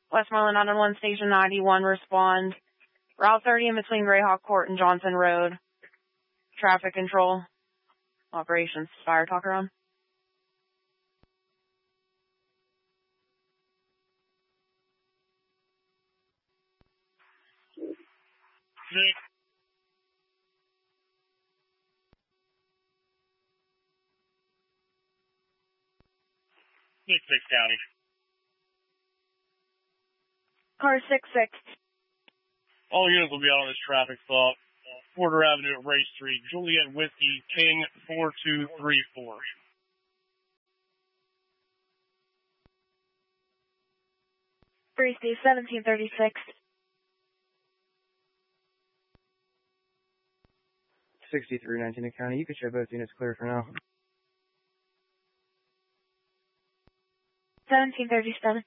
Westmoreland 911 Station 91, respond. Route 30 in between Grayhawk Court and Johnson Road. Traffic control. Operations. Fire talk around. Six County. Car 66. All units will be out on this traffic stop. Porter Avenue at Ray Street. Juliet Whiskey King 4234. Gracie 1736. 6319 County. You can show both units clear for now. 1737.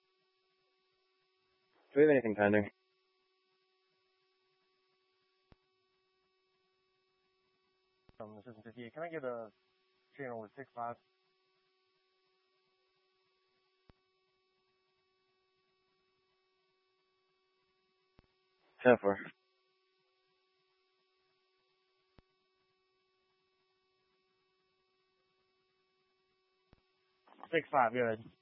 Do we have anything pending? Assistant 58. Can I get a channel with 65? So far. 65, good.